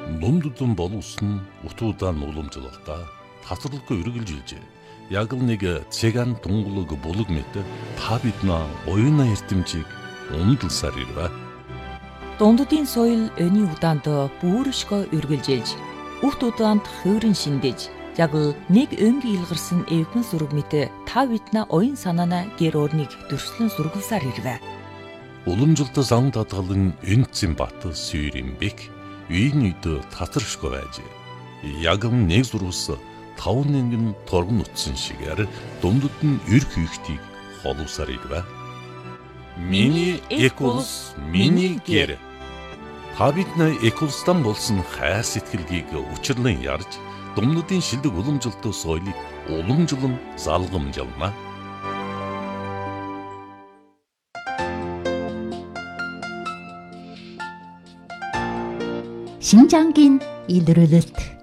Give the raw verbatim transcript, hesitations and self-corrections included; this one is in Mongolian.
Дундудын боловсон утуудан уламжлалтаа тасралгүй үргэлжилжээ. Яг л нэг цэган тунгалаг булаг мэт та биднээ оюуна эрдэмжийг ундалсаар ирвэ. Дундудын соёл өний удаанд бүршгөө үргэлжилж, урт удаанд хувирын шиндэж, яг л нэг өнг илгарсан эвгэн сүрэг мэт та биднээ оюун санаана гэр орныг дөрслөн сургалсаар ирвэ. Уламжлалт зан татгалан энцэн бат сүйрийн бик үйн үйд татаршгүй байж. Яг нэг зурвас тав нэгэн торгон утсан шигээр дундад нь эрх үйхтийг холуусаар ирвэ. Миний эколс, миний гэр. Та биднээ эколстан болсон хайр сэтгэлгийг учирлан ярьж, дундадын шилдэг уламжлалт соёлыг уламжлан залгамжлана. 신장긴 일르르르트